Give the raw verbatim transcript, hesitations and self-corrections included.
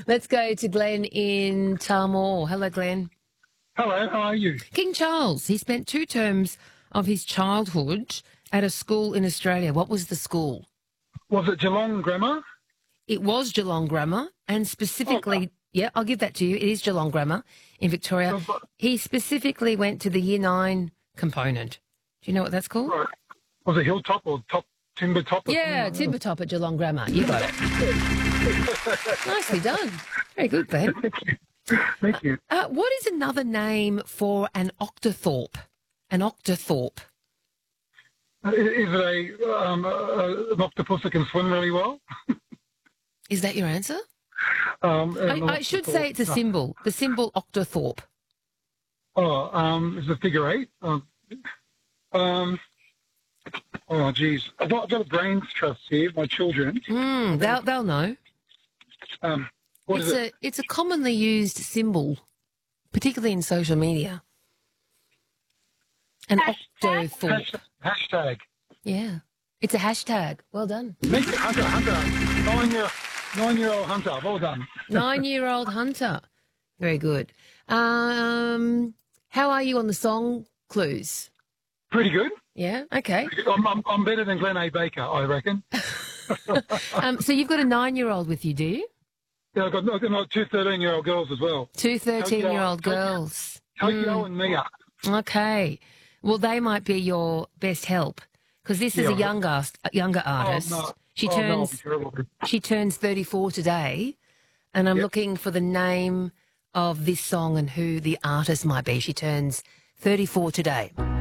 Let's go to Glenn in Tarmore. Hello, Glenn. Hello, how are you? King Charles, he spent two terms of his childhood at a school in Australia. What was the school? Was it Geelong Grammar? It was Geelong Grammar, and specifically, Oh, yeah, I'll give that to you. It is Geelong Grammar in Victoria. no. He specifically went to the Year Nine component. Do you know what that's called? Right. Was it Hilltop or Top Timber Top? Or Yeah, something like Timbertop at Geelong Grammar. You got it. Nicely done. Very good, Glenn. that? Thank you. Thank you. Uh, what is another name for an octothorpe? An octothorpe. Uh, Is it a, um, a, an octopus that can swim really well? Is that your answer? Um, I, an I should octopus- say it's a symbol. The symbol octothorpe. Oh, um, is it figure eight? Um, um, oh, geez. I've got, I've got a brains trust here, my children. Mm, they'll, they'll know. Um, what It's is a it? it's a commonly used symbol, particularly in social media. An octothorpe. Hashtag. Hashtag. Yeah. It's a hashtag. Well done. Thank you, Hunter, Hunter. Nine-year, nine-year-old Hunter. Well done. Nine-year-old Hunter. Very good. Um, how are you on the song clues? Pretty good. Yeah. Okay. I'm, I'm, I'm better than Glenn A. Baker, I reckon. Um, so you've got a nine-year-old with you, do you? Yeah, I've got, I've got two thirteen-year-old girls as well. Two thirteen-year-old Tokyo- girls. Tokyo and Mia. Okay. Well, they might be your best help because this is Yeah. a younger ast- a younger artist. Oh, no. She Oh, no, I'll turns be terrible. she turns thirty-four today, and I'm Yep. looking for the name of this song and who the artist might be. She turns thirty-four today.